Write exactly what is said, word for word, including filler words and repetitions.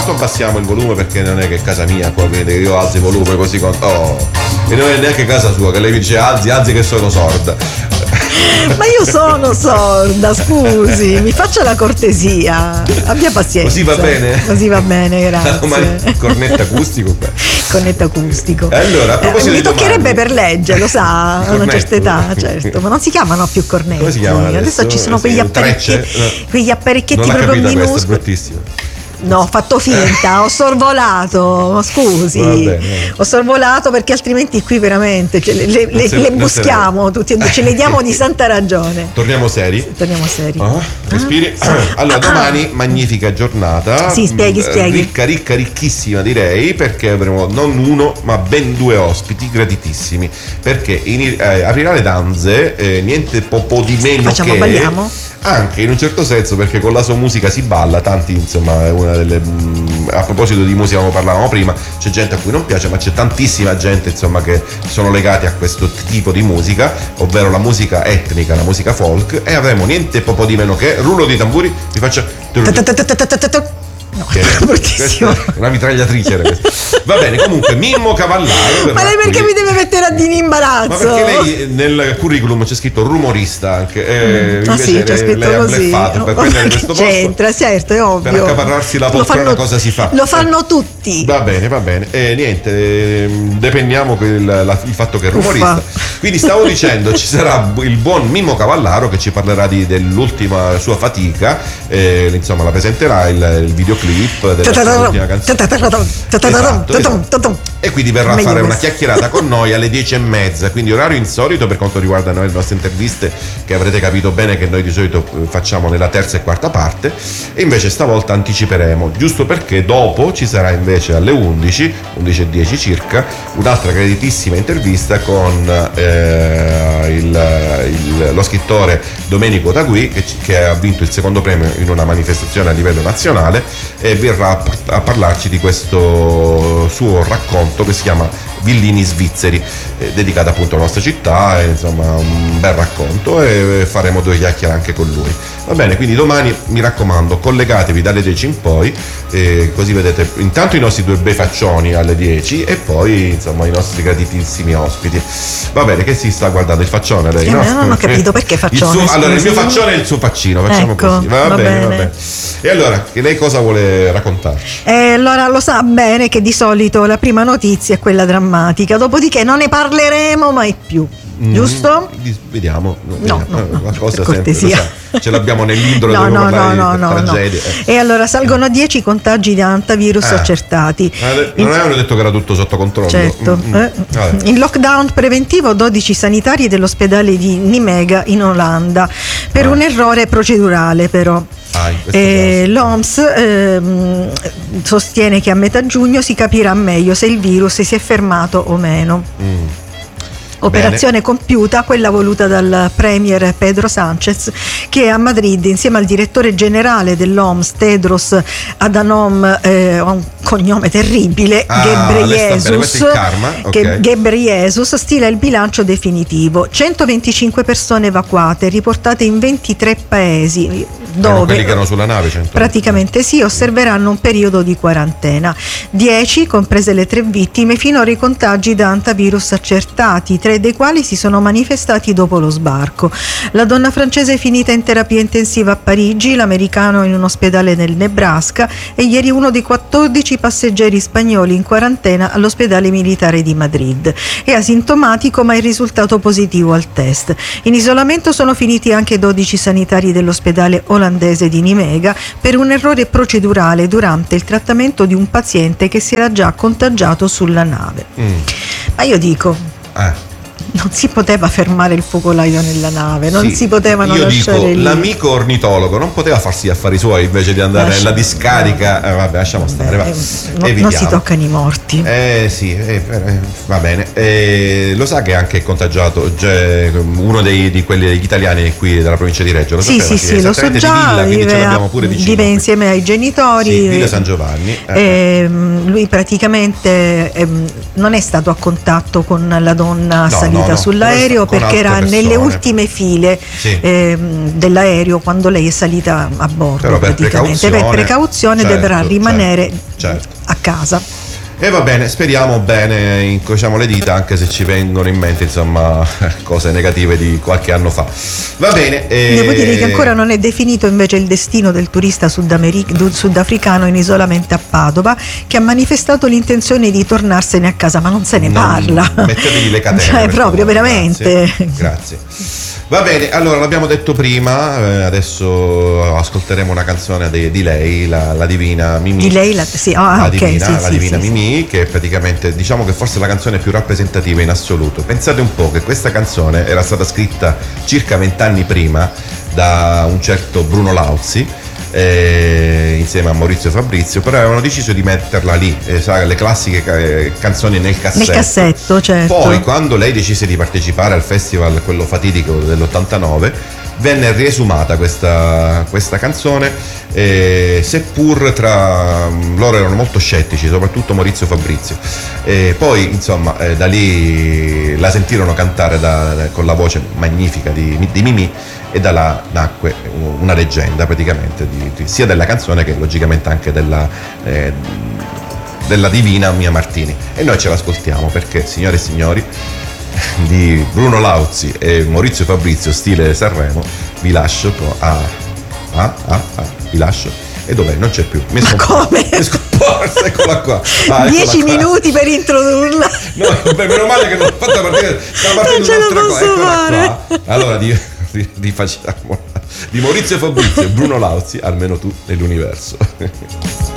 quanto abbassiamo il volume, perché non è che casa mia qua vede che io alzo il volume così con... oh, e non è neanche casa sua che lei mi dice alzi, alzi che sono sorda. Ma io sono sorda, scusi, mi faccia la cortesia, abbia pazienza. Così va bene? Così va bene, grazie. Domani cornetto acustico. Cornetto acustico. Allora, a proposito eh, mi di toccherebbe domani, per legge, lo sa, a una certa età, certo, ma non si chiamano più cornetti. Come si chiamano adesso? Adesso ci sono Sì, quegli un apparecchi, trecce? quegli apparecchietti non l'ha proprio capita questa, è minuscoli. bruttissimo. No, ho fatto finta, ho sorvolato, scusi, Va bene, va bene. ho sorvolato perché altrimenti qui veramente ce le, le, le, se- le non buschiamo tutti e due, ce le diamo di santa ragione. Torniamo seri. Torniamo seri. Ah, respiri. Allora, domani magnifica giornata. Sì, spieghi, Mm, spieghi. Ricca, ricca, ricchissima direi, perché avremo non uno ma ben due ospiti graditissimi. Perché in, eh, aprirà le danze, eh, niente po', po' di meno Facciamo, che... balliamo? Anche in un certo senso, perché con la sua musica si balla, tanti insomma è una delle mh, a proposito di musica come parlavamo prima, c'è gente a cui non piace, ma c'è tantissima gente insomma che sono legati a questo tipo di musica, ovvero la musica etnica, la musica folk, e avremo niente po' di meno che rullo di tamburi, vi faccio No, che bruttissimo. questa è una mitragliatrice era questa. Va bene, comunque Mimmo Cavallaro. Ma lei perché qui. mi deve mettere a Dini imbarazzo? Ma perché lei nel curriculum c'è scritto rumorista anche, eh, ah sì, c'è scritto lei così. ha bleffato No, per ma prendere che questo posto. c'entra, certo, è ovvio. Per accaparrarsi la Lo poltrona fanno- cosa si fa? Lo fanno tutti. Va bene, va bene. E niente, ehm, dependiamo il, la- il fatto che è rumorista. Uffa. Quindi stavo dicendo, ci sarà il buon Mimmo Cavallaro che ci parlerà di- dell'ultima sua fatica, eh, insomma la presenterà il, il videoclip della sua ultima canzone. Esatto, E quindi verrà a Meglio fare una questo. chiacchierata con noi alle dieci e mezza, quindi orario insolito per quanto riguarda noi le nostre interviste, che avrete capito bene che noi di solito eh, facciamo nella terza e quarta parte, e invece stavolta anticiperemo, giusto perché dopo ci sarà invece alle undici, undici e dieci circa, un'altra graditissima intervista con eh, il, il- lo scrittore Domenico Tagui, che, ci- che ha vinto il secondo premio in una manifestazione a livello nazionale, e verrà a, a parlarci di questo suo racconto che si chiama Villini svizzeri, eh, dedicato appunto alla nostra città, e, insomma un bel racconto, e faremo due chiacchiere anche con lui. Va bene, quindi domani mi raccomando collegatevi dalle dieci in poi, eh, così vedete intanto i nostri due bei faccioni alle dieci e poi insomma i nostri graditissimi ospiti. Va bene, che si sta guardando il faccione lei? Eh, no? non ho capito perché faccione, Il suo- allora il mio scusi. faccione è il suo faccino, facciamo Ecco, così. Va, va bene, bene. va bene. E allora, che lei cosa vuole raccontarci? Eh, allora lo sa bene che di solito la prima notizia è quella drammatica, dopodiché non ne parleremo mai più, giusto? Mm, vediamo. No, no, no, qualcosa per sempre, cortesia. lo sa, ce l'abbiamo nell'indole, No, dovremmo no, no, parlare no, di no, no. tragedie. eh. E allora salgono a dieci contagi di antivirus Ah. accertati. Eh, In- Non avevano detto che era tutto sotto controllo. Certo. Mm, mm. Eh, Vabbè. in lockdown preventivo dodici sanitari dell'ospedale di Nimega in Olanda per Ah. un errore procedurale però. Ah, in questo Eh, caso. L'O M S ehm, sostiene che a metà giugno si capirà meglio se il virus si è fermato o meno. Mm. Operazione compiuta, quella voluta dal premier Pedro Sánchez, che a Madrid insieme al direttore generale dell'O M S Tedros Adhanom, eh, ha un cognome terribile, Ah, lei sta bene, Ghebreyesus, questo è il karma, ok. che Ghebreyesus stila il bilancio definitivo. centoventicinque persone evacuate, riportate in ventitré paesi, Erano dove quelli che erano sulla nave, cento. praticamente sì, osserveranno un periodo di quarantena. dieci, comprese le tre vittime, finora i contagi da antivirus accertati, tre dei quali si sono manifestati dopo lo sbarco. La donna francese è finita in terapia intensiva a Parigi, l'americano in un ospedale nel Nebraska e ieri uno dei quattordici passeggeri spagnoli in quarantena all'ospedale militare di Madrid. È asintomatico ma il risultato positivo al test. In isolamento sono finiti anche dodici sanitari dell'ospedale olandese di Nimega per un errore procedurale durante il trattamento di un paziente che si era già contagiato sulla nave. Mm. Ma io dico, Eh. non si poteva fermare il focolaio nella nave, non Sì, si potevano io lasciare dico, lì. l'amico ornitologo non poteva farsi gli affari suoi invece di andare Lascia- nella discarica. Eh, vabbè, lasciamo stare, va. Eh, no- non Evitiamo. si toccano i morti. Eh sì, eh, eh, va bene. Eh, lo sa che è anche contagiato cioè, uno dei, di quelli degli italiani qui della provincia di Reggio? Lo Sì, sapeva? sì, Che è sì, lo so esattamente di già, Villa, quindi ce vive, l'abbiamo a- pure vicino. vive insieme ai genitori. Sì, Villa San Giovanni. Eh. Ehm, lui praticamente ehm, non è stato a contatto con la donna No, lei salita no, no, sull'aereo con perché era altre nelle persone. ultime file Sì. ehm, dell'aereo quando lei è salita a bordo. Però per praticamente per precauzione, precauzione certo, dovrà rimanere certo, certo. a casa. E va bene, speriamo bene, incrociamo le dita, anche se ci vengono in mente insomma cose negative di qualche anno fa. Va bene. E... Devo dire che ancora non è definito invece il destino del turista sudameric- sudafricano in isolamento a Padova, che ha manifestato l'intenzione di tornarsene a casa, ma non se ne Non- parla. Mettetegli le catene. Cioè, per proprio, favore. veramente. Grazie. Grazie. Va bene, allora l'abbiamo detto prima, eh, adesso ascolteremo una canzone di, di lei, la, la divina Mimì. Di lei, la, sì, ah, la ok, divina, sì, la sì, divina sì, sì. Mimì, che è praticamente, diciamo che forse è la canzone più rappresentativa in assoluto. Pensate un po' che questa canzone era stata scritta circa vent'anni prima da un certo Bruno Lauzi, eh, insieme a Maurizio Fabrizio, però avevano deciso di metterla lì, eh, sai, le classiche ca- eh, canzoni nel cassetto. Nel cassetto, certo. Poi quando lei decise di partecipare al festival, quello fatidico dell'ottantanove, venne riesumata questa, questa canzone, eh, seppur tra loro erano molto scettici, soprattutto Maurizio Fabrizio. E poi insomma eh, da lì la sentirono cantare da- da- con la voce magnifica di, di Mimì, e da là nacque una leggenda praticamente di, di- sia della canzone che logicamente anche della, eh, della divina Mia Martini. E noi ce l'ascoltiamo perché, signore e signori, di Bruno Lauzi e Maurizio Fabrizio stile Sanremo, vi lascio co- a, a, a, a vi lascio. E dov'è? Non c'è più. Mi è Ma scomparsa. come? Mi è scomparsa, eccola qua. Ah, eccola Dieci qua. minuti per introdurla. No, vabbè, meno male che non l'ho fatta partire. Stava partendo Non ce la un'altra cosa. posso Eccola fare. qua. Allora, di, di, rifacciamo. Di Maurizio Fabrizio e Bruno Lauzi, almeno tu nell'universo.